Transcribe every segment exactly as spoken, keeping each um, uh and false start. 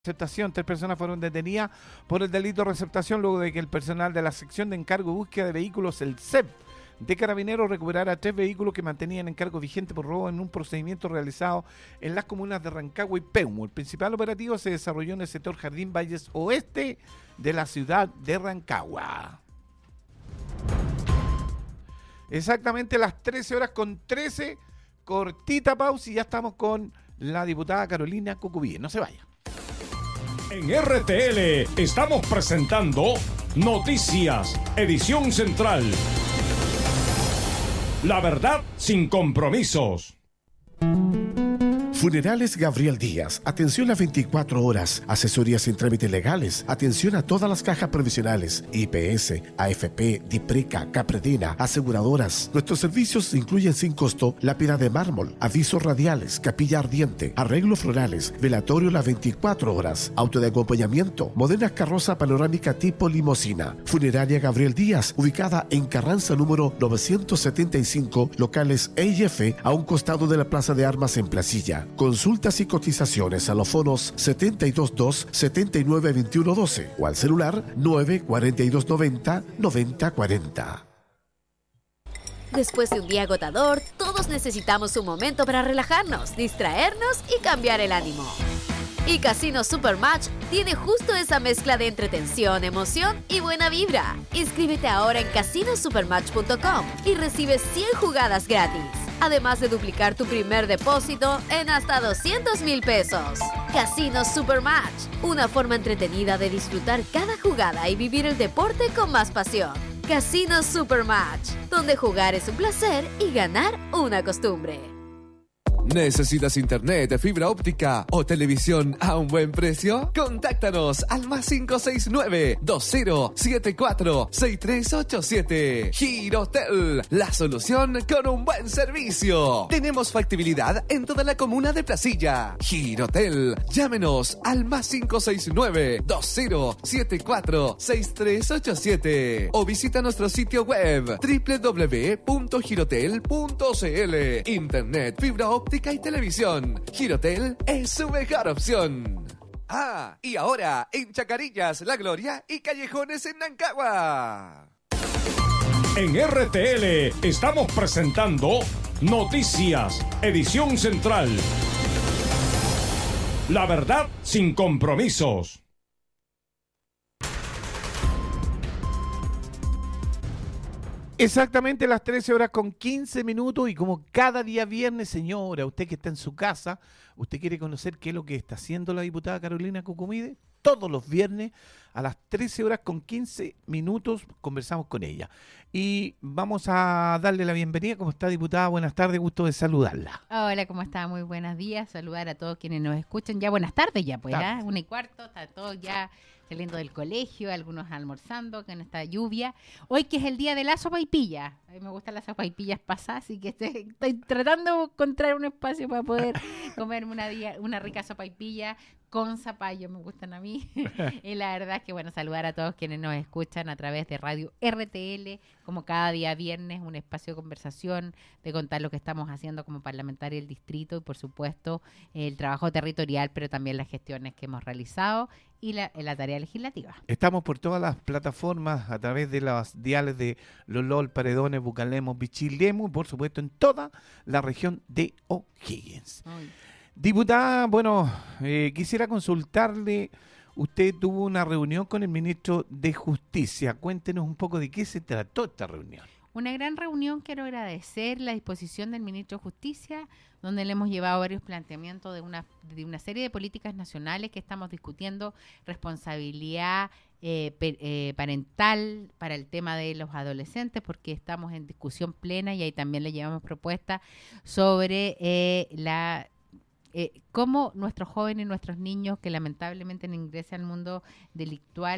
Receptación. Tres personas fueron detenidas por el delito de receptación luego de que el personal de la sección de encargo y búsqueda de vehículos, el C E P de Carabineros, recuperara tres vehículos que mantenían encargo vigente por robo en un procedimiento realizado en las comunas de Rancagua y Peumo. El principal operativo se desarrolló en el sector Jardín Valles Oeste de la ciudad de Rancagua. Exactamente las trece horas con trece, cortita pausa y ya estamos con la diputada Carolina Cucubí. No se vaya. En R T L estamos presentando Noticias, edición central. La verdad sin compromisos. Funerales Gabriel Díaz, atención a veinticuatro horas, asesorías sin trámites legales, atención a todas las cajas provisionales, I P S, A F P, DIPRECA, Capredina, aseguradoras. Nuestros servicios incluyen sin costo lápida de mármol, avisos radiales, capilla ardiente, arreglos florales, velatorio las veinticuatro horas, auto de acompañamiento, modernas carroza panorámica tipo limosina. Funeraria Gabriel Díaz, ubicada en Carranza número novecientos setenta y cinco, locales E y F, a un costado de la Plaza de Armas en Placilla. Consultas y cotizaciones a los fonos setenta y dos dos, setenta y nueve, veintiuno doce o al celular nueve cuarenta y dos noventa, noventa cuarenta. Después de un día agotador, todos necesitamos un momento para relajarnos, distraernos y cambiar el ánimo. Y Casino Supermatch tiene justo esa mezcla de entretención, emoción y buena vibra. Inscríbete ahora en casino supermatch punto com y recibe cien jugadas gratis. Además de duplicar tu primer depósito en hasta doscientos mil pesos. Casino Supermatch, una forma entretenida de disfrutar cada jugada y vivir el deporte con más pasión. Casino Supermatch, donde jugar es un placer y ganar una costumbre. ¿Necesitas internet, fibra óptica o televisión a un buen precio? Contáctanos al más cinco seis nueve, dos cero siete cuatro, seis tres ocho siete. Girotel, la solución con un buen servicio. Tenemos factibilidad en toda la comuna de Placilla. Girotel, llámenos al más cinco seis nueve, dos cero siete cuatro, seis tres ocho siete o visita nuestro sitio web doble u doble u doble u punto girotel punto c l. Internet, fibra óptica y televisión. Girotel es su mejor opción. Ah, y ahora en Chacarillas, La Gloria y Callejones en Nancagua. En R T L estamos presentando Noticias, edición central. La verdad sin compromisos. Exactamente las trece horas con quince minutos y como cada día viernes, señora, usted que está en su casa, usted quiere conocer qué es lo que está haciendo la diputada Carolina Cucumide, todos los viernes a las trece horas con quince minutos conversamos con ella. Y vamos a darle la bienvenida. ¿Cómo está, diputada? Buenas tardes, gusto de saludarla. Hola, ¿cómo está? Muy buenos días. Saludar a todos quienes nos escuchan. Ya buenas tardes ya, pues, ¿eh? Una y cuarto, está todo ya saliendo del colegio, algunos almorzando con esta lluvia. Hoy que es el día de la sopaipilla. A mí me gustan las sopaipillas pasadas, así que estoy, estoy tratando de encontrar un espacio para poder comerme una, día, una rica sopaipilla con zapallo, me gustan a mí. Y la verdad es que, bueno, saludar a todos quienes nos escuchan a través de Radio R T L, como cada día viernes, un espacio de conversación, de contar lo que estamos haciendo como parlamentaria del distrito y, por supuesto, el trabajo territorial, pero también las gestiones que hemos realizado y la, la tarea legislativa. Estamos por todas las plataformas, a través de las diales de Lolol, Paredones, Bucalemos, Bichilemu, y por supuesto en toda la región de O'Higgins. Ay. Diputada, bueno, eh, quisiera consultarle, usted tuvo una reunión con el ministro de Justicia, cuéntenos un poco de qué se trató esta reunión. Una gran reunión, quiero agradecer la disposición del ministro de Justicia, donde le hemos llevado varios planteamientos de una, de una serie de políticas nacionales que estamos discutiendo, responsabilidad eh, per, eh, parental para el tema de los adolescentes, porque estamos en discusión plena y ahí también le llevamos propuestas sobre eh, la... Eh, cómo nuestros jóvenes y nuestros niños que lamentablemente ingresan al mundo delictual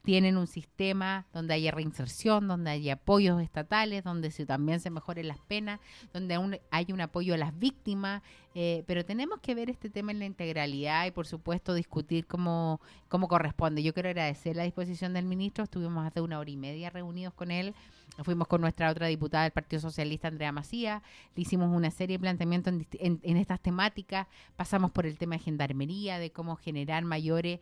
tienen un sistema donde haya reinserción, donde haya apoyos estatales, donde se, también se mejoren las penas, donde aún hay un apoyo a las víctimas, eh, pero tenemos que ver este tema en la integralidad y por supuesto discutir cómo, cómo corresponde. Yo quiero agradecer la disposición del ministro, estuvimos hace una hora y media reunidos con él, fuimos con nuestra otra diputada del Partido Socialista, Andrea Macías, le hicimos una serie de planteamientos en, en, en estas temáticas, pasamos por el tema de gendarmería, de cómo generar mayores